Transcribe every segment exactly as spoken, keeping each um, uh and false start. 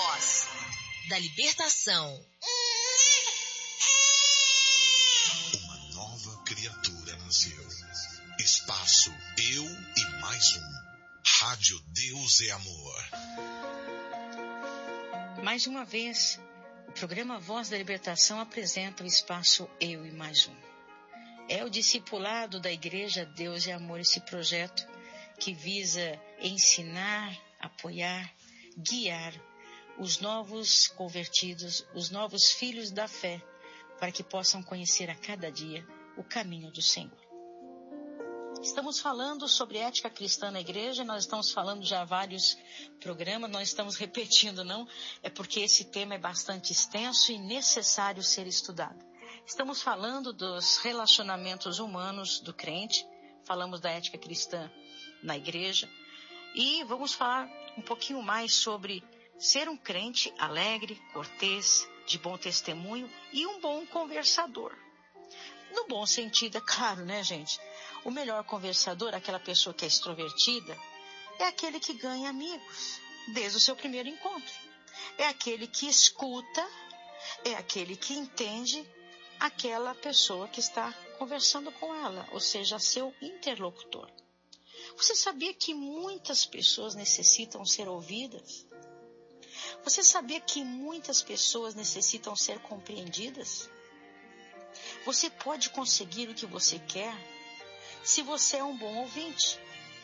Voz da Libertação. Uma nova criatura nasceu. Espaço Eu e Mais Um. Rádio Deus é Amor. Mais uma vez, o programa Voz da Libertação apresenta o espaço Eu e Mais Um. É o discipulado da Igreja Deus é Amor, esse projeto que visa ensinar, apoiar, guiar os novos convertidos, os novos filhos da fé, para que possam conhecer a cada dia o caminho do Senhor. Estamos falando sobre ética cristã na igreja, nós estamos falando já há vários programas, nós estamos repetindo, não? É porque esse tema é bastante extenso e necessário ser estudado. Estamos falando dos relacionamentos humanos do crente, falamos da ética cristã na igreja e vamos falar um pouquinho mais sobre ser um crente alegre, cortês, de bom testemunho e um bom conversador. No bom sentido, é claro, né, gente? O melhor conversador, aquela pessoa que é extrovertida, é aquele que ganha amigos desde o seu primeiro encontro. É aquele que escuta, é aquele que entende aquela pessoa que está conversando com ela, ou seja, seu interlocutor. Você sabia que muitas pessoas necessitam ser ouvidas? Você sabia que muitas pessoas necessitam ser compreendidas? Você pode conseguir o que você quer se você é um bom ouvinte.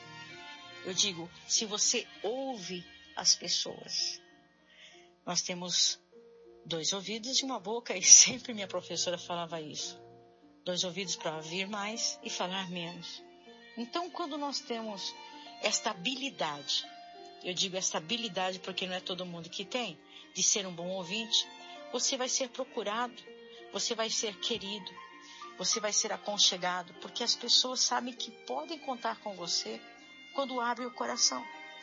Eu digo, se você ouve as pessoas. Nós temos dois ouvidos e uma boca, e sempre minha professora falava isso. Dois ouvidos para ouvir mais e falar menos. Então, quando nós temos esta habilidade, eu digo esta habilidade porque não é todo mundo que tem, de ser um bom ouvinte, você vai ser procurado, você vai ser querido, você vai ser aconchegado, porque as pessoas sabem que podem contar com você quando abre o coração,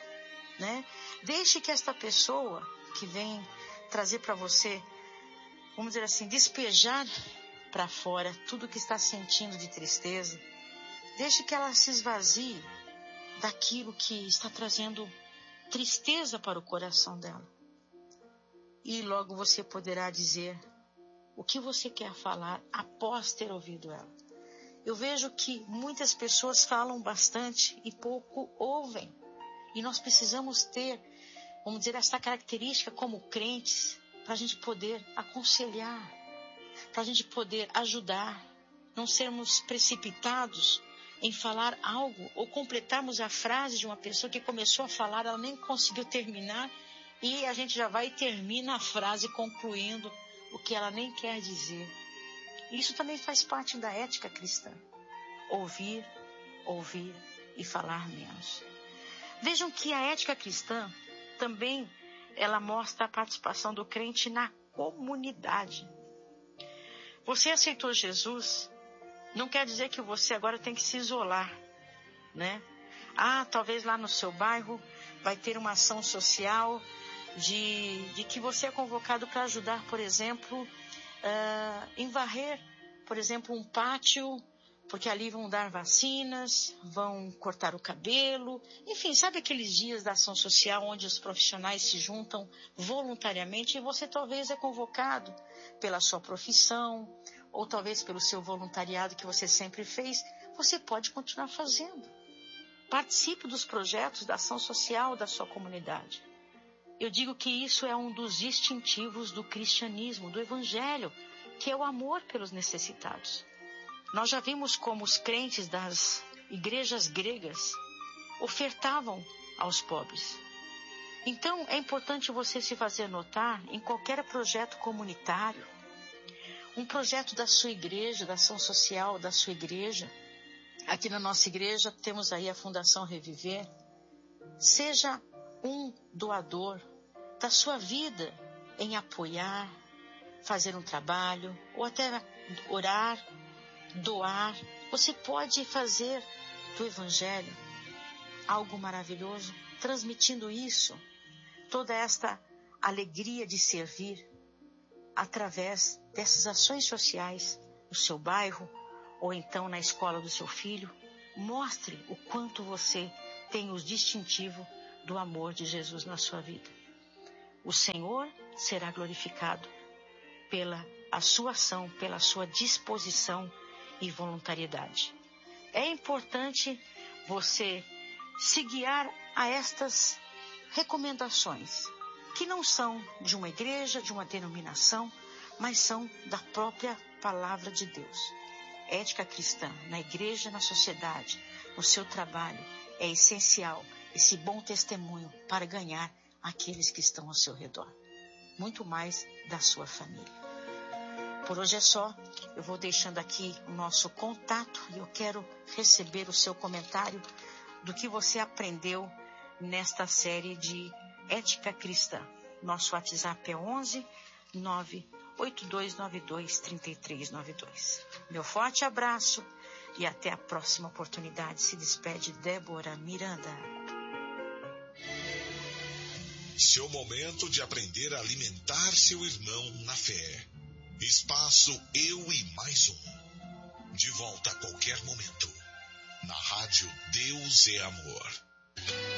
né? Deixe que esta pessoa que vem trazer para você, vamos dizer assim, despejar para fora tudo que está sentindo de tristeza, deixe que ela se esvazie daquilo que está trazendo tristeza para o coração dela. E logo você poderá dizer o que você quer falar após ter ouvido ela. Eu vejo que muitas pessoas falam bastante e pouco ouvem. E nós precisamos ter, vamos dizer, essa característica como crentes, para a gente poder aconselhar, para a gente poder ajudar, não sermos precipitados em falar algo ou completarmos a frase de uma pessoa que começou a falar, ela nem conseguiu terminar e a gente já vai e termina a frase concluindo o que ela nem quer dizer. Isso também faz parte da ética cristã. Ouvir, ouvir e falar menos. Vejam que a ética cristã também ela mostra a participação do crente na comunidade. Você aceitou Jesus, não quer dizer que você agora tem que se isolar, né? Ah, talvez lá no seu bairro vai ter uma ação social de, de que você é convocado para ajudar, por exemplo, uh, em varrer, por exemplo, um pátio, porque ali vão dar vacinas, vão cortar o cabelo, enfim, sabe aqueles dias da ação social onde os profissionais se juntam voluntariamente e você talvez é convocado pela sua profissão, ou talvez pelo seu voluntariado que você sempre fez, você pode continuar fazendo. Participe dos projetos da ação social da sua comunidade. Eu digo que isso é um dos distintivos do cristianismo, do evangelho, que é o amor pelos necessitados. Nós já vimos como os crentes das igrejas gregas ofertavam aos pobres. Então, é importante você se fazer notar em qualquer projeto comunitário, um projeto da sua igreja, da ação social da sua igreja. Aqui na nossa igreja temos aí a Fundação Reviver. Seja um doador da sua vida em apoiar, fazer um trabalho, ou até orar, doar. Você pode fazer do evangelho algo maravilhoso, transmitindo isso, toda esta alegria de servir através dessas ações sociais no seu bairro ou então na escola do seu filho. Mostre o quanto você tem o distintivo do amor de Jesus na sua vida. o Senhor será glorificado pela a sua ação, pela sua disposição e voluntariedade. É importante você se guiar a estas recomendações, que não são de uma igreja, de uma denominação, mas são da própria palavra de Deus. Ética cristã na igreja, na sociedade, no seu trabalho, é essencial esse bom testemunho para ganhar aqueles que estão ao seu redor, muito mais da sua família. Por hoje é só, eu vou deixando aqui o nosso contato e eu quero receber o seu comentário do que você aprendeu nesta série de Ética Cristã. Nosso WhatsApp é onze nove oito dois nove dois três três nove dois. Meu forte abraço e até a próxima oportunidade. Se despede Débora Miranda. Seu momento de aprender a alimentar seu irmão na fé. Espaço Eu e Mais Um. De volta a qualquer momento. Na Rádio Deus é Amor.